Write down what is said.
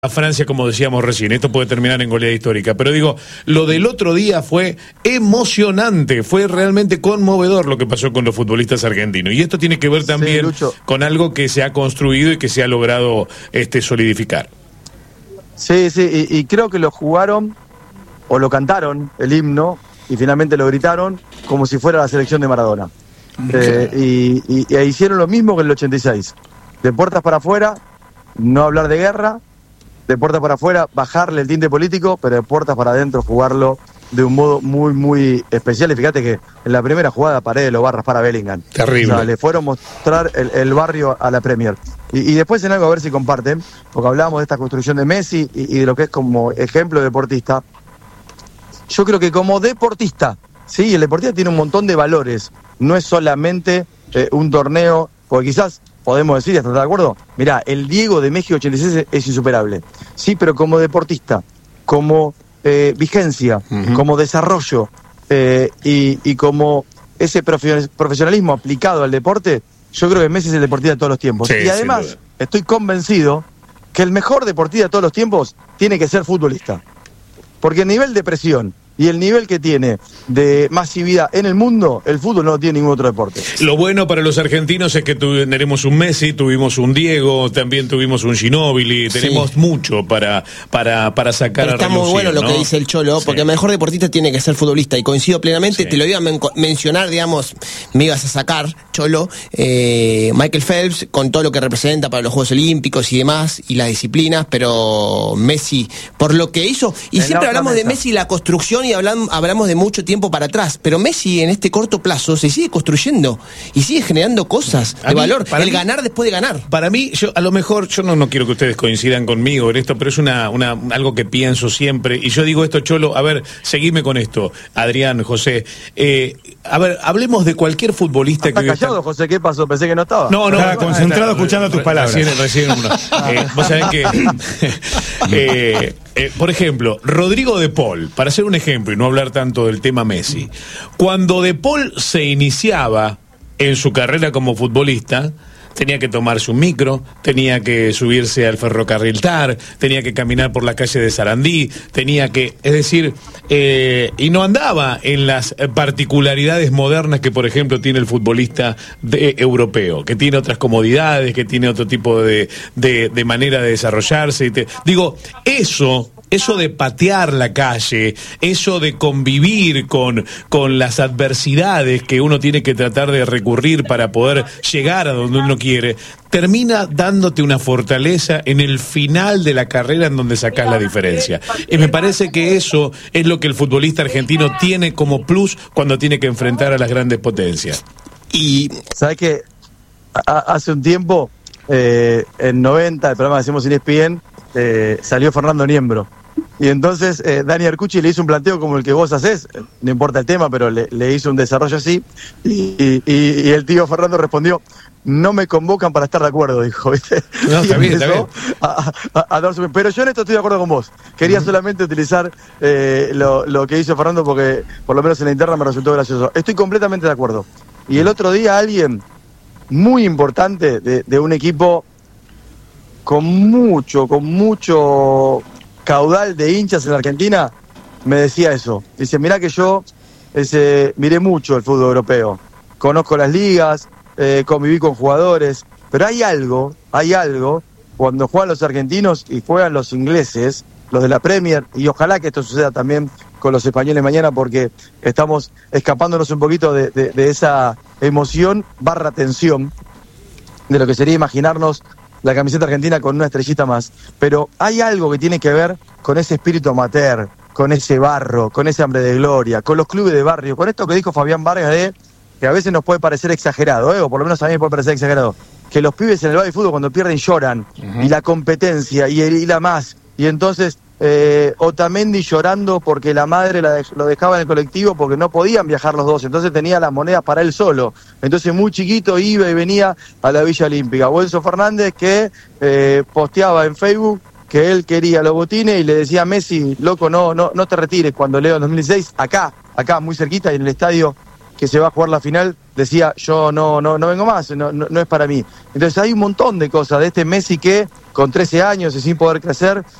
a Francia, como decíamos recién, esto puede terminar en goleada histórica, pero digo, lo del otro día fue emocionante, fue realmente conmovedor lo que pasó con los futbolistas argentinos, y esto tiene que ver también con algo que se ha construido y que se ha logrado solidificar. Sí, y creo que lo jugaron, o lo cantaron, el himno, y finalmente lo gritaron, como si fuera la selección de Maradona. Y hicieron lo mismo que en el 86, de puertas para afuera, no hablar de guerra, de puertas para afuera, bajarle el tinte político, pero de puertas para adentro jugarlo de un modo muy, muy especial. Y fíjate que en la primera jugada Paredes lo va a raspar a Bellingham. Terrible. O sea, le fueron mostrar el barrio a la Premier. Y después en algo a ver si comparten, porque hablábamos de esta construcción de Messi y de lo que es como ejemplo de deportista. Yo creo que como deportista, sí, el deportista tiene un montón de valores. No es solamente un torneo, porque quizás podemos decir, ¿estás de acuerdo? Mirá, el Diego de México 86 es insuperable. Sí, pero como deportista, como vigencia, como desarrollo y como ese profesionalismo aplicado al deporte, yo creo que Messi es el deportista de todos los tiempos. Sí, y además, estoy convencido que el mejor deportista de todos los tiempos tiene que ser futbolista. Porque el nivel de presión y el nivel que tiene de masividad en el mundo, el fútbol no lo tiene ningún otro deporte. Lo bueno para los argentinos es que tenemos un Messi, tuvimos un Diego, también tuvimos un Ginóbili, tenemos mucho para sacar a relucir. Está muy bueno lo que dice el Cholo, porque el mejor deportista tiene que ser futbolista, y coincido plenamente. Te lo iba a mencionar, digamos, me ibas a sacar, Cholo, Michael Phelps, con todo lo que representa para los Juegos Olímpicos y demás, y las disciplinas, pero Messi, por lo que hizo, y siempre hablamos de Messi y la construcción, y hablamos de mucho tiempo para atrás, pero Messi en este corto plazo se sigue construyendo y sigue generando cosas de valor, ganar después de ganar. Para mí, yo a lo mejor, yo no quiero que ustedes coincidan conmigo en esto, pero es algo que pienso siempre, y yo digo esto, Cholo, a ver, seguime con esto, Adrián, José, a ver, hablemos de cualquier futbolista que... ¿Estás callado, José? ¿Qué pasó? Pensé que no estaba. No, estaba concentrado escuchando tus palabras. Recién uno. Vos sabés que... por ejemplo, Rodrigo de Paul, para hacer un ejemplo y no hablar tanto del tema Messi, cuando de Paul se iniciaba en su carrera como futbolista, tenía que tomarse un micro, tenía que subirse al ferrocarril TAR, tenía que caminar por la calle de Sarandí, y no andaba en las particularidades modernas que, por ejemplo, tiene el futbolista europeo, que tiene otras comodidades, que tiene otro tipo de manera de desarrollarse. Eso de patear la calle, eso de convivir con las adversidades que uno tiene que tratar de recurrir para poder llegar a donde uno quiere, termina dándote una fortaleza en el final de la carrera en donde sacás la diferencia. Y me parece que eso es lo que el futbolista argentino tiene como plus cuando tiene que enfrentar a las grandes potencias. Y ¿sabes qué? Hace un tiempo, en 90, el programa que hacemos en ESPN, salió Fernando Niembro. Y entonces Dani Arcucci le hizo un planteo como el que vos hacés, no importa el tema, pero le hizo un desarrollo así, y el tío Fernando respondió: no me convocan para estar de acuerdo, dijo, ¿viste? No, está bien. Pero yo en esto estoy de acuerdo con vos. Quería solamente utilizar lo que hizo Fernando, porque por lo menos en la interna me resultó gracioso. Estoy completamente de acuerdo. Y el otro día alguien muy importante de un equipo con mucho caudal de hinchas en la Argentina me decía eso. Dice, mirá que yo miré mucho el fútbol europeo, conozco las ligas, conviví con jugadores, pero hay algo cuando juegan los argentinos y juegan los ingleses, los de la Premier, y ojalá que esto suceda también con los españoles mañana, porque estamos escapándonos un poquito de esa emoción / tensión de lo que sería imaginarnos la camiseta argentina con una estrellita más. Pero hay algo que tiene que ver con ese espíritu amateur, con ese barro, con ese hambre de gloria, con los clubes de barrio, con esto que dijo Fabián Vargas que a veces nos puede parecer exagerado, o por lo menos a mí me puede parecer exagerado, que los pibes en el baby fútbol cuando pierden lloran, y la competencia, y la más, y entonces Otamendi llorando porque la madre lo dejaba en el colectivo porque no podían viajar los dos, entonces tenía las monedas para él solo, entonces muy chiquito iba y venía a la Villa Olímpica. O Enzo Fernández que posteaba en Facebook que él quería los botines y le decía a Messi, loco, no te retires, cuando Leo en 2006, acá muy cerquita, en el estadio que se va a jugar la final decía, yo no vengo más, no es para mí. Entonces hay un montón de cosas de este Messi que con 13 años y sin poder crecer,